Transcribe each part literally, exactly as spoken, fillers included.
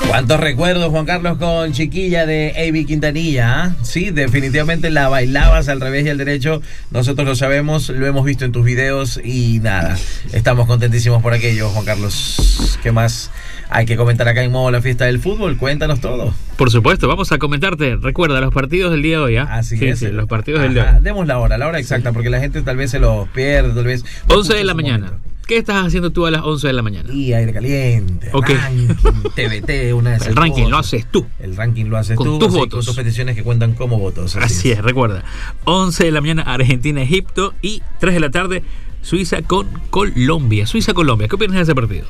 ¿Cuántos recuerdos, Juan Carlos, con Chiquilla de Avi Quintanilla? ¿eh? Sí, definitivamente la bailabas al revés y al derecho. Nosotros lo sabemos, lo hemos visto en tus videos y nada, estamos contentísimos por aquello, Juan Carlos. ¿Qué más hay que comentar acá en modo La Fiesta del Fútbol? Cuéntanos todo. Por supuesto, vamos a comentarte. Recuerda, los partidos del día de hoy, ¿ah? ¿eh? Así sí, es. Sí, los partidos Ajá, del día de hoy. Demos la hora, la hora exacta, sí. Porque la gente tal vez se los pierde, tal vez. once de la mañana. Momento. ¿Qué estás haciendo tú a las once de la mañana? Y aire caliente, okay. ranking, T V T, una de esas El ranking cosas. lo haces tú. El ranking lo haces con tú. Tus así, votos. Con tus peticiones que cuentan como votos. Así, así es. es, recuerda. once de la mañana, Argentina-Egipto y tres de la tarde, Suiza con Colombia. Suiza-Colombia. ¿Qué opinas de ese partido?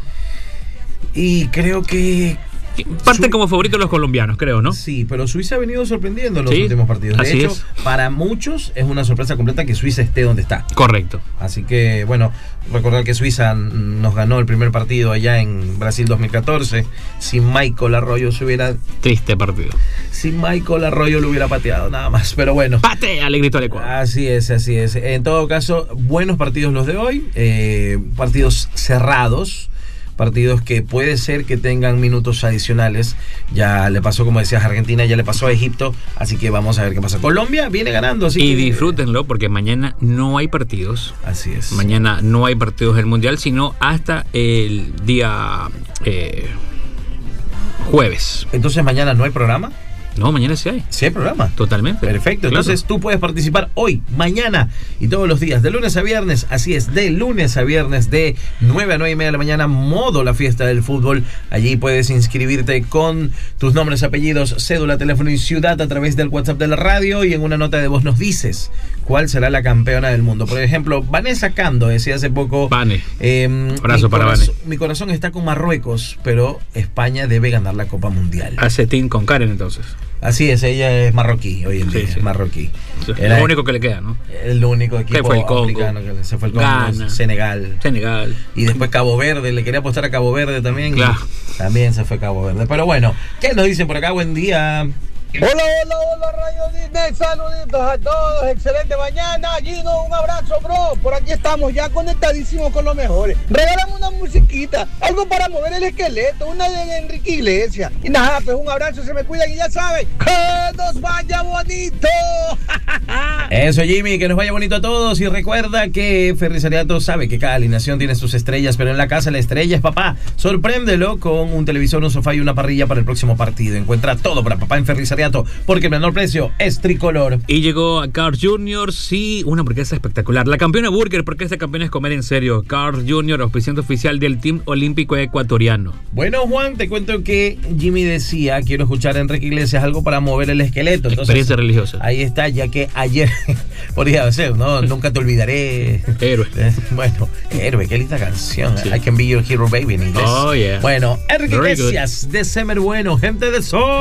Y creo que... Parten Su... como favoritos los colombianos, creo, ¿no? Sí, pero Suiza ha venido sorprendiendo en los sí, últimos partidos. De así hecho, es. para muchos es una sorpresa completa que Suiza esté donde está. Correcto. Así que, bueno, recordar que Suiza nos ganó el primer partido allá en Brasil dos mil catorce. Sin Michael Arroyo se hubiera... Triste partido. Sin Michael Arroyo lo hubiera pateado, nada más. Pero bueno. ¡Patea! Le gritó al Ecuador. Así es, así es. En todo caso, buenos partidos los de hoy. Eh, partidos cerrados. Partidos que puede ser que tengan minutos adicionales. Ya le pasó, como decías, a Argentina, ya le pasó a Egipto, así que vamos a ver qué pasa. Colombia viene ganando, así y que... disfrútenlo porque mañana no hay partidos. Así es. Mañana no hay partidos del Mundial, sino hasta el día eh, jueves. Entonces mañana no hay programa. No, mañana sí hay. Sí hay programa. Totalmente. Perfecto. Entonces claro. Tú puedes participar hoy, mañana y todos los días, de lunes a viernes. Así es, de lunes a viernes, de nueve a nueve y media de la mañana, modo La Fiesta del Fútbol. Allí puedes inscribirte con tus nombres, apellidos, cédula, teléfono y ciudad a través del WhatsApp de la radio. Y en una nota de voz nos dices cuál será la campeona del mundo. Por ejemplo, Vanessa Cando decía hace poco... Vane. Eh, Abrazo para corazón, Vane. Mi corazón está con Marruecos, pero España debe ganar la Copa Mundial. Hace team con Karen entonces. Así es, ella es marroquí hoy en sí, día, sí. marroquí. Sí, es lo único que le queda, ¿no? El único equipo fue el Congo, africano que se fue el Congo, Ghana, Senegal. Senegal. Y después Cabo Verde, le quería apostar a Cabo Verde también. Claro. También se fue Cabo Verde. Pero bueno, ¿qué nos dicen por acá? Buen día. Hola, hola, hola, Radio Disney, saluditos a todos, excelente mañana, Gino, un abrazo, bro, por aquí estamos ya conectadísimos con los mejores. Regálame una musiquita, algo para mover el esqueleto, una de Enrique Iglesias. Y nada, pues un abrazo, se me cuidan y ya saben, que nos vaya bonito. Eso, Jimmy, que nos vaya bonito a todos. Y recuerda que Ferrisariato sabe que cada alineación tiene sus estrellas, pero en la casa la estrella es papá. Sorpréndelo con un televisor, un sofá y una parrilla para el próximo partido. Encuentra todo para papá en Ferrisariato, porque el menor precio es tricolor. Y llegó a Carl Junior, sí, una hamburguesa espectacular. La campeona Burger, porque esta campeona es comer en serio. Carl Junior, auspiciante oficial del Team Olímpico Ecuatoriano. Bueno, Juan, te cuento que Jimmy decía, quiero escuchar a Enrique Iglesias, algo para mover el esqueleto. Entonces, experiencia religiosa. Ahí está, ya que ayer, podría ser, ¿no? Nunca te olvidaré. Héroe. Bueno, héroe, qué linda canción. Sí. I can be your hero baby en inglés. Oh, yeah. Bueno, Enrique Very Iglesias, good. de Semer Bueno, gente de Sol.